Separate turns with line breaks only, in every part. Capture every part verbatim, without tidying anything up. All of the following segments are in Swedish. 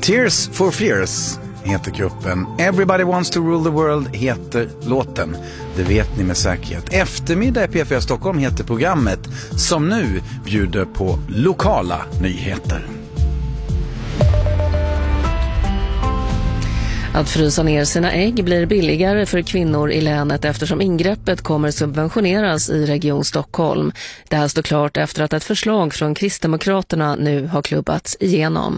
Tears for Fears heter gruppen. Everybody Wants to Rule the World heter låten. Det vet ni med säkerhet. Eftermiddag i P fyra Stockholm heter programmet, som nu bjuder på lokala nyheter.
Att frysa ner sina ägg blir billigare för kvinnor i länet eftersom ingreppet kommer subventioneras i Region Stockholm. Det här står klart efter att ett förslag från Kristdemokraterna nu har klubbats igenom.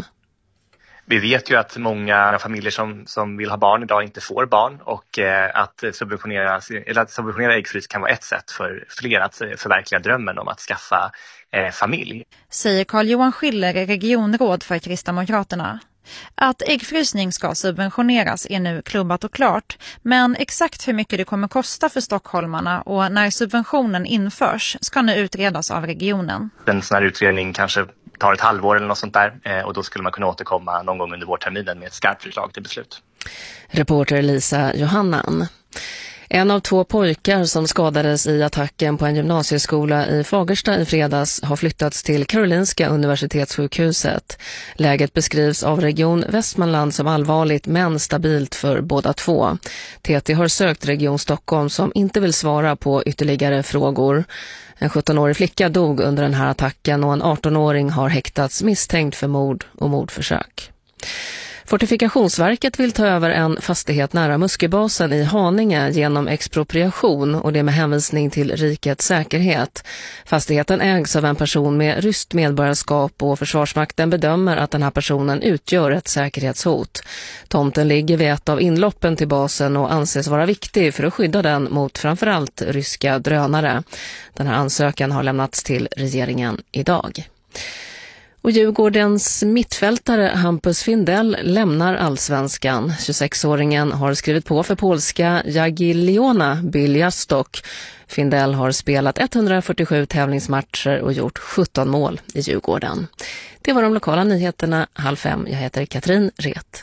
Vi vet ju att många familjer som, som vill ha barn idag inte får barn, och eh, att, subventionera, eller att subventionera äggfrys kan vara ett sätt för fler att förverkliga drömmen om att skaffa eh, familj.
Säger Carl-Johan Schiller, regionråd för Kristdemokraterna. Att äggfrysning ska subventioneras är nu klubbat och klart, men exakt hur mycket det kommer kosta för stockholmarna och när subventionen införs ska nu utredas av regionen.
En sån här utredning kanske tar ett halvår eller något sånt där, och då skulle man kunna återkomma någon gång under vårterminen med ett skarpt förslag till beslut.
Reporter Lisa Johannan. En av två pojkar som skadades i attacken på en gymnasieskola i Fagersta i fredags har flyttats till Karolinska universitetssjukhuset. Läget beskrivs av Region Västmanland som allvarligt men stabilt för båda två. T T har sökt Region Stockholm som inte vill svara på ytterligare frågor. En sjuttonårig flicka dog under den här attacken och en artonåring har häktats misstänkt för mord och mordförsök. Fortifikationsverket vill ta över en fastighet nära Musköbasen i Haninge genom expropriation, och det med hänvisning till rikets säkerhet. Fastigheten ägs av en person med ryskt medborgarskap och Försvarsmakten bedömer att den här personen utgör ett säkerhetshot. Tomten ligger vid ett av inloppen till basen och anses vara viktig för att skydda den mot framförallt ryska drönare. Den här ansökan har lämnats till regeringen idag. Och Djurgårdens mittfältare Hampus Findell lämnar allsvenskan. tjugosexåringen har skrivit på för polska Jagiellona Biljastok. Findell har spelat etthundrafyrtiosju tävlingsmatcher och gjort sjutton mål i Djurgården. Det var de lokala nyheterna halv fem. Jag heter Katrin Ret.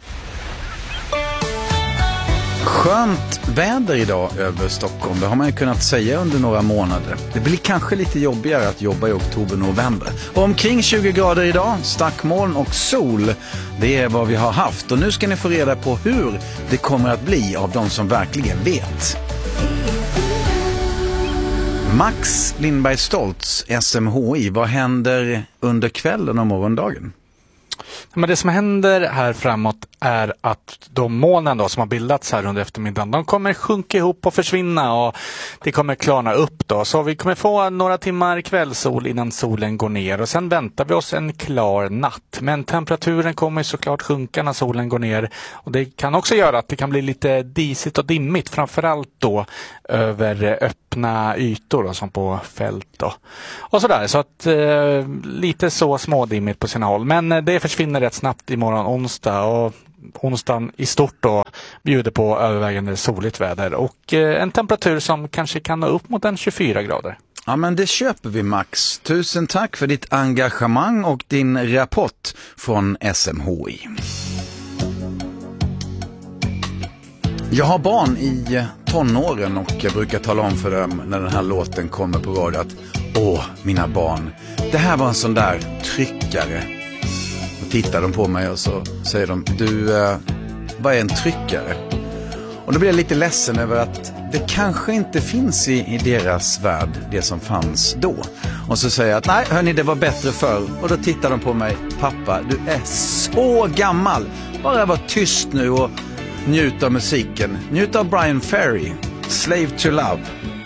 Skönt väder idag över Stockholm. Det har man ju kunnat säga under några månader. Det blir kanske lite jobbigare att jobba i oktober-november. Och omkring tjugo grader idag, stackmoln och sol. Det är vad vi har haft. Och nu ska ni få reda på hur det kommer att bli av de som verkligen vet. Max Lindberg Stoltz, S M H I. Vad händer under kvällen och morgondagen?
Men det som händer här framåt är att de molnen då som har bildats här under eftermiddagen, de kommer sjunka ihop och försvinna, och det kommer klarna upp då. Så vi kommer få några timmar kvällssol innan solen går ner, och sen väntar vi oss en klar natt. Men temperaturen kommer såklart sjunka när solen går ner, och det kan också göra att det kan bli lite disigt och dimmigt, framförallt då över öppna ytor då, som på fält då. Och sådär, så att eh, lite så smådimmigt på sina håll. Men eh, det försvinner rätt snabbt imorgon onsdag, och onsdagen i stort då bjuder på övervägande soligt väder och eh, en temperatur som kanske kan nå upp mot en tjugofyra grader.
Ja, men det köper vi, Max. Tusen tack för ditt engagemang och din rapport från S M H I. Jag har barn i tonåren och jag brukar tala om för dem när den här låten kommer på radio att åh, mina barn, det här var en sån där tryckare. Och tittar de på mig och så säger de, du, eh, vad är en tryckare? Och då blir jag lite ledsen över att det kanske inte finns i, i deras värld det som fanns då. Och så säger jag att nej, hörni, det var bättre förr. Och då tittar de på mig, pappa, du är så gammal. Bara var tyst nu och njut av musiken. Njut av Brian Ferry, Slave to Love.